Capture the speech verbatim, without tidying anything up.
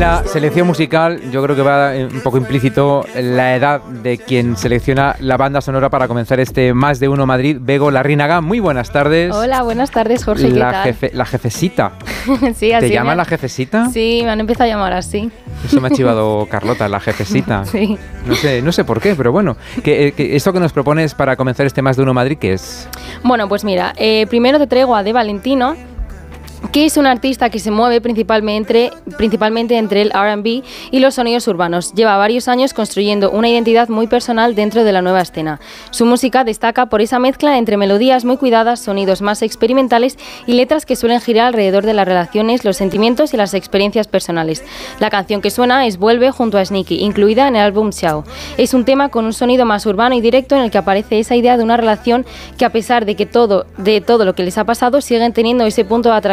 la selección musical yo creo que va un poco implícito la edad de quien selecciona la banda sonora para comenzar este Más de Uno Madrid. Bego Larrínaga, muy buenas tardes. Hola, buenas tardes, Jorge, ¿qué la tal? Jefe, la jefecita. Sí, así ¿Te llaman me... la jefecita? Sí, me han empezado a llamar así. Eso me ha chivado Carlota, la jefecita. Sí. No sé, no sé por qué, pero bueno. Que, que esto que nos propones para comenzar este Más de Uno Madrid, ¿qué es? Bueno, pues mira, eh, primero te traigo a De Valentino, que es un artista que se mueve principalmente, principalmente entre el R and B y los sonidos urbanos. Lleva varios años construyendo una identidad muy personal dentro de la nueva escena. Su música destaca por esa mezcla entre melodías muy cuidadas, sonidos más experimentales y letras que suelen girar alrededor de las relaciones, los sentimientos y las experiencias personales. La canción que suena es Vuelve junto a Sneaky, incluida en el álbum Ciao. Es un tema con un sonido más urbano y directo en el que aparece esa idea de una relación que, a pesar de que todo, de todo lo que les ha pasado, siguen teniendo ese punto de atracción